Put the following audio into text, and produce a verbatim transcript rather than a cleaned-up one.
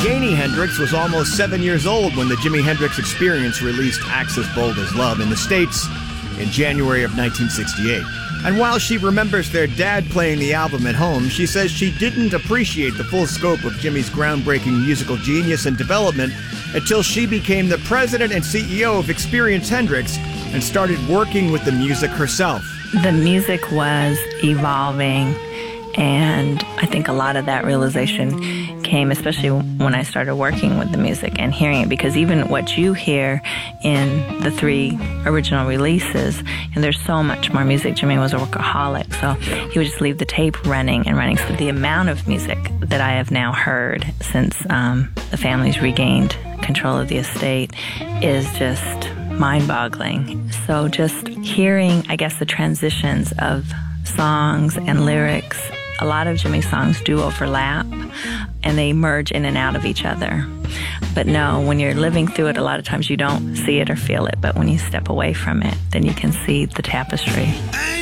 Jimi Hendrix was almost seven years old when the Jimi Hendrix Experience released Axis Bold as Love in the States in January of nineteen sixty-eight. And while she remembers their dad playing the album at home, she says she didn't appreciate the full scope of Jimi's groundbreaking musical genius and development until she became the president and C E O of Experience Hendrix and started working with the music herself. The music was evolving, and I think a lot of that realization came, especially when I started working with the music and hearing it, because even what you hear in the three original releases, and there's so much more music. Jimi was a workaholic, so he would just leave the tape running and running. So the amount of music that I have now heard since um, the family's regained control of the estate is just mind-boggling. So just hearing, I guess, the transitions of songs and lyrics. A lot of Jimi's songs do overlap, and they merge in and out of each other. But no, when you're living through it, a lot of times you don't see it or feel it, but when you step away from it, then you can see the tapestry.